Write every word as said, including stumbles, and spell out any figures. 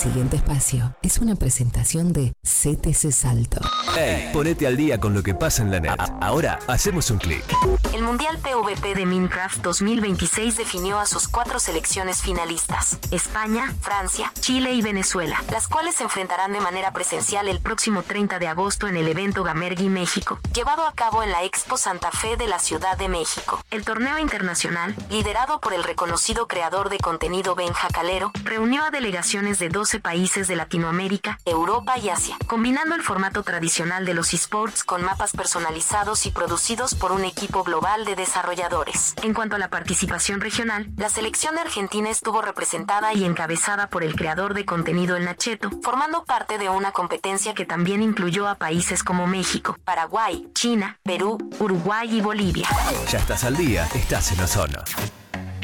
siguiente espacio es una presentación de C T C Salto. Hey, ponete al día con lo que pasa en la net. Ahora hacemos un clic. El Mundial P V P de Minecraft dos mil veintiséis definió a sus cuatro selecciones finalistas: España, Francia, Chile y Venezuela, las cuales se enfrentarán de manera presencial el próximo treinta de agosto en el evento Gamergui México, llevado a cabo en la Expo Santa Fe de la Ciudad de México. El torneo internacional, liderado por el reconocido creador de contenido Benja Calero, reunió a delegaciones de doce países de Latinoamérica, Europa y Asia, combinando el formato tradicional de los esports con mapas personalizados y producidos por un equipo global de desarrolladores. En cuanto a la participación regional, la selección de Argentina estuvo representada y encabezada por el creador de contenido El Nacheto, formando parte de una competencia que también incluyó a países como México, Paraguay, China, Perú, Uruguay y Bolivia. Ya estás al día, estás en Ozono.